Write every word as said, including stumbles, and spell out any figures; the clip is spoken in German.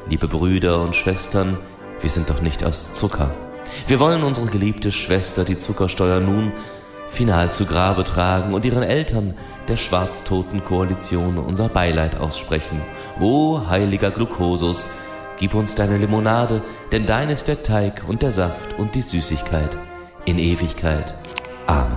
liebe Brüder und Schwestern, wir sind doch nicht aus Zucker. Wir wollen unsere geliebte Schwester, die Zuckersteuer, nun final zu Grabe tragen und ihren Eltern der Schwarztoten-Koalition unser Beileid aussprechen. O heiliger Glucosus, gib uns deine Limonade, denn dein ist der Teig und der Saft und die Süßigkeit in Ewigkeit. Amen.